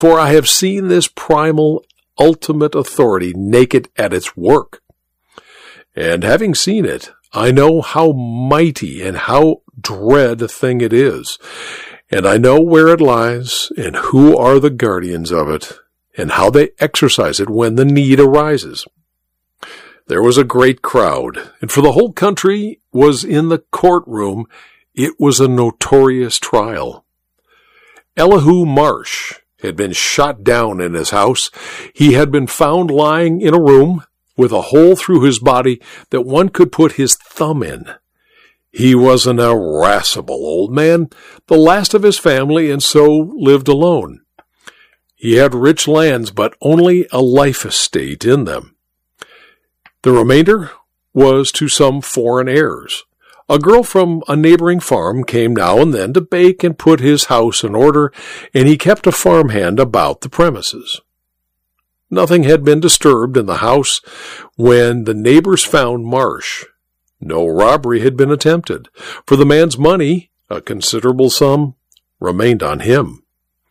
For I have seen this primal, ultimate authority naked at its work. And having seen it, I know how mighty and how dread a thing it is, and I know where it lies, and who are the guardians of it, and how they exercise it when the need arises. There was a great crowd, and for the whole country was in the courtroom. It was a notorious trial. Elihu Marsh had been shot down in his house. He had been found lying in a room with a hole through his body that one could put his thumb in. He was an irascible old man, the last of his family, and so lived alone. He had rich lands, but only a life estate in them. The remainder was to some foreign heirs. A girl from a neighboring farm came now and then to bake and put his house in order, and he kept a farmhand about the premises. Nothing had been disturbed in the house when the neighbors found Marsh. No robbery had been attempted, for the man's money, a considerable sum, remained on him.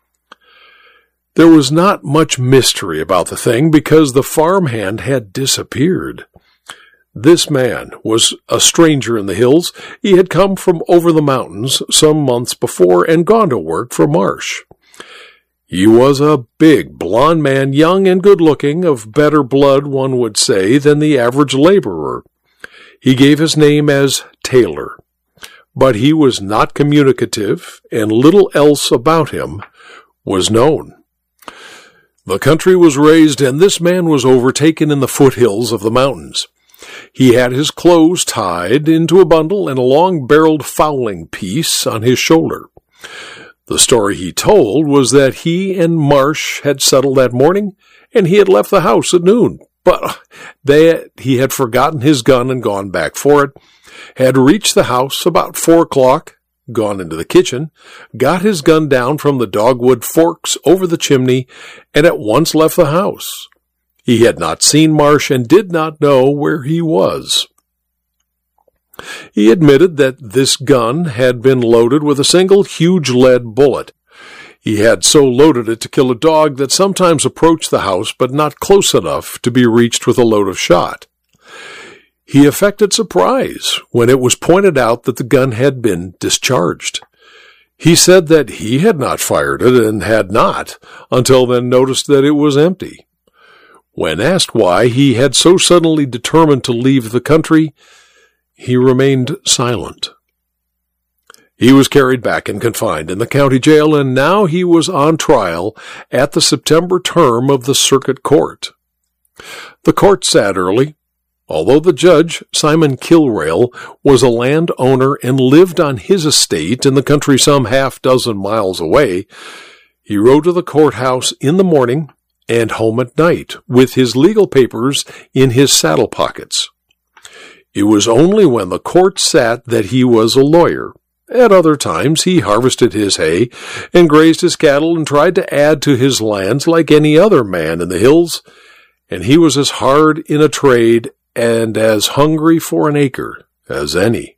There was not much mystery about the thing because the farmhand had disappeared. This man was a stranger in the hills. He had come from over the mountains some months before and gone to work for Marsh. He was a big, blond man, young and good-looking, of better blood, one would say, than the average laborer. He gave his name as Taylor, but he was not communicative, and little else about him was known. The country was raised, and this man was overtaken in the foothills of the mountains. He had his clothes tied into a bundle and a long-barreled fowling piece on his shoulder. The story he told was that he and Marsh had settled that morning, and he had left the house at noon. But he had forgotten his gun and gone back for it, had reached the house about 4 o'clock, gone into the kitchen, got his gun down from the dogwood forks over the chimney, and at once left the house. He had not seen Marsh and did not know where he was. He admitted that this gun had been loaded with a single huge lead bullet. He had so loaded it to kill a dog that sometimes approached the house, but not close enough to be reached with a load of shot. He affected surprise when it was pointed out that the gun had been discharged. He said that he had not fired it and had not, until then noticed that it was empty. When asked why he had so suddenly determined to leave the country, he remained silent. He was carried back and confined in the county jail, and now he was on trial at the September term of the circuit court. The court sat early. Although the judge, Simon Kilrail, was a landowner and lived on his estate in the country some 6 miles away, he rode to the courthouse in the morning and home at night with his legal papers in his saddle pockets. It was only when the court sat that he was a lawyer. At other times he harvested his hay and grazed his cattle and tried to add to his lands like any other man in the hills, and he was as hard in a trade and as hungry for an acre as any.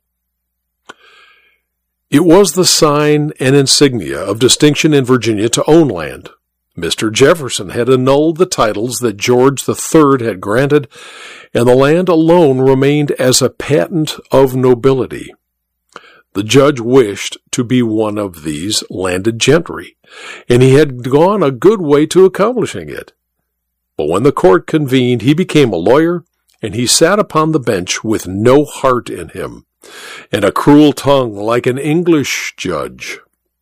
It was the sign and insignia of distinction in Virginia to own land. Mr. Jefferson had annulled the titles that George III had granted, and the land alone remained as a patent of nobility. The judge wished to be one of these landed gentry, and he had gone a good way to accomplishing it. But when the court convened, he became a lawyer, and he sat upon the bench with no heart in him, and a cruel tongue like an English judge.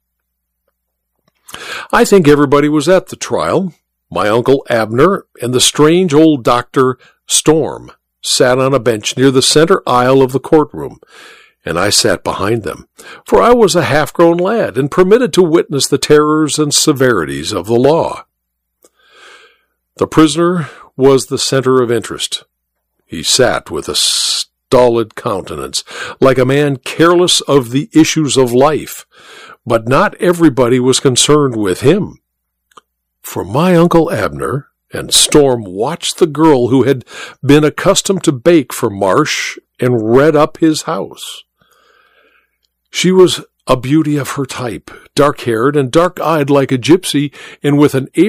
I think everybody was at the trial. My Uncle Abner and the strange old Dr. Storm sat on a bench near the center aisle of the courtroom, and I sat behind them, for I was a half-grown lad and permitted to witness the terrors and severities of the law. The prisoner was the center of interest. He sat with a stolid countenance, like a man careless of the issues of life, but not everybody was concerned with him. For my Uncle Abner and Storm watched the girl who had been accustomed to bake for Marsh and redd up his house. She was a beauty of her type, dark-haired and dark-eyed like a gypsy, and with an